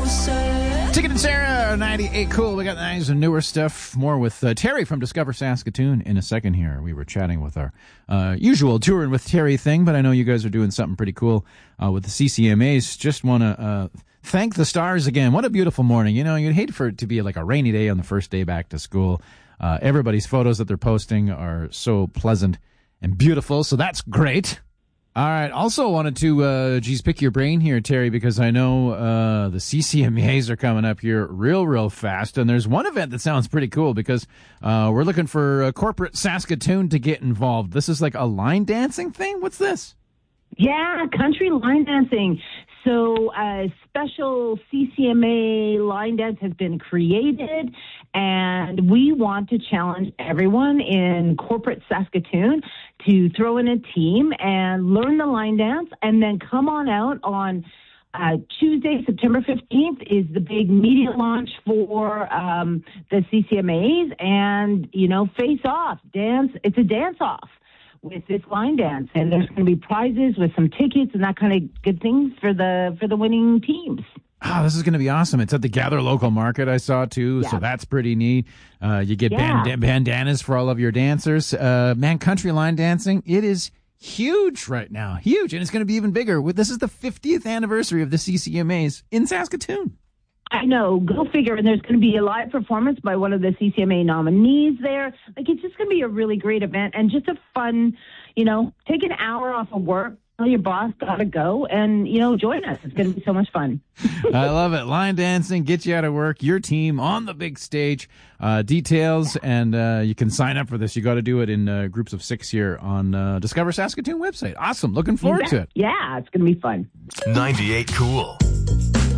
Ticket and Sarah, 98 Cool. We got nice and newer stuff. More with Terry from Discover Saskatoon in a second here. We were chatting with our usual touring with Terry thing, but I know you guys are doing something pretty cool with the CCMAs. Just want to thank the stars again. What a beautiful morning. You know, you'd hate for it to be like a rainy day on the first day back to school. Everybody's photos that they're posting are so pleasant and beautiful, so that's great. All right. Also wanted to, pick your brain here, Terry, because I know the CCMAs are coming up here real fast. And there's one event that sounds pretty cool because we're looking for corporate Saskatoon to get involved. This is like a line dancing thing? What's this? Yeah, country line dancing. So a special CCMA line dance has been created, and we want to challenge everyone in corporate Saskatoon to throw in a team and learn the line dance, and then come on out on Tuesday, September 15th is the big media launch for the CCMAs, and, you know, face off, dance. It's a dance-off with this line dance, and there's going to be prizes with some tickets and that kind of good things for the winning teams. Oh, this is going to be awesome. It's at the Gather Local Market I saw, too, so that's pretty neat. You get bandanas for all of your dancers. Man, country line dancing, it is huge right now. Huge, and it's going to be even bigger. This is the 50th anniversary of the CCMAs in Saskatoon. I know, go figure. And there's going to be a live performance by one of the CCMA nominees there. Like, it's just going to be a really great event and just a fun, you know, take an hour off of work, tell your boss, gotta go, and, you know, join us. It's going to be so much fun. I love it. Line dancing, get you out of work, your team on the big stage. Details, and you can sign up for this. You got to do it in groups of 6 here on Discover Saskatoon website. Awesome. Looking forward to it. Yeah, it's going to be fun. 98 Cool.